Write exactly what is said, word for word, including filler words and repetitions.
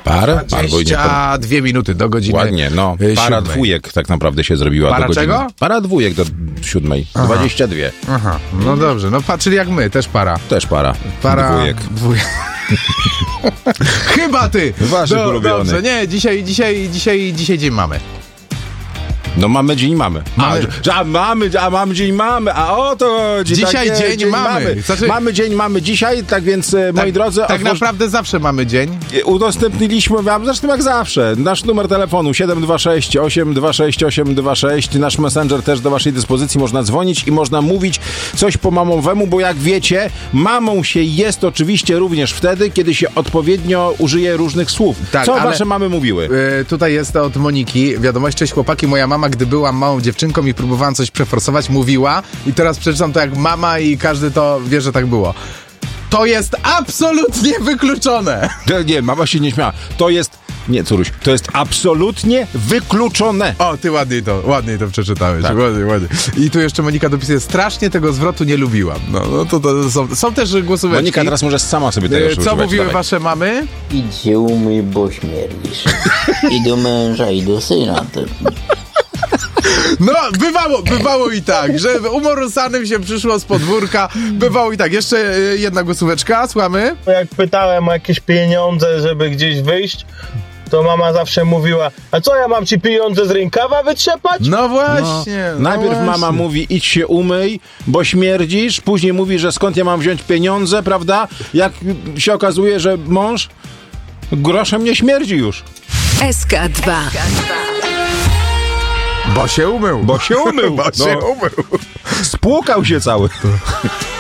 Parę? dwadzieścia dwie minuty do godziny. Ładnie, no. Para siódmej. dwójek tak naprawdę się zrobiła Para do godziny. czego? Para dwójek do siódmej. dwadzieścia dwie. Aha, no dobrze, no patrzyli jak my, też para. Też para. Para Dwójek. dwójek. Chyba ty! Waszych ulubionych. Dobrze, nie, dzisiaj, dzisiaj, dzisiaj, dzisiaj dzień mamy. No mamy dzień mamy. Mamy. A, a mamy, a mamy dzień mamy, a o to chodzi. Dzisiaj takie, dzień mamy. mamy. Znaczy- Mamy dzień mamy dzisiaj, tak więc e, moi tak, drodzy, Tak otwórz- naprawdę zawsze mamy dzień. udostępniliśmy wam, zresztą jak zawsze, nasz numer telefonu siedem dwa sześć osiem dwa sześć osiem dwa sześć, nasz messenger też do waszej dyspozycji, można dzwonić i można mówić coś po mamowemu, bo jak wiecie, mamą się jest oczywiście również wtedy, kiedy się odpowiednio użyje różnych słów. Tak, Co ale- wasze mamy mówiły? Yy, tutaj jest od Moniki wiadomość: cześć chłopaki, moja mama, gdy byłam małą dziewczynką i próbowałam coś przeforsować, mówiła, i teraz przeczytam to jak mama i każdy to wie, że tak było. To jest absolutnie wykluczone. Nie, nie, mama się nie śmiała. To jest, nie córuś, to jest absolutnie wykluczone. O, ty ładniej to, ładniej to przeczytałeś. Tak. Ładniej, ładniej. I tu jeszcze Monika dopisuje: strasznie tego zwrotu nie lubiłam. No, no to, to są, są też głosóweczki. Monika teraz możesz sama sobie tego Yy, używać. Co mówiły Dawaj. wasze mamy? Idź się umyj, bo śmierdzisz. I do męża, i do syna. To... No, bywało, bywało i tak, że umorusanym się przyszło z podwórka. Bywało i tak. Jeszcze yy, jedna głosóweczka, słuchamy. Jak pytałem o jakieś pieniądze, żeby gdzieś wyjść, to mama zawsze mówiła: a co, ja mam ci pieniądze z rękawa wytrzepać? No właśnie. No Najpierw właśnie. mama mówi: idź się umyj, bo śmierdzisz. Później mówi, że skąd ja mam wziąć pieniądze, prawda? Jak się okazuje, że mąż groszem nie śmierdzi już. S K dwa. Bo się umył. Bo się umył. Bo się No. umył. Spłukał się cały.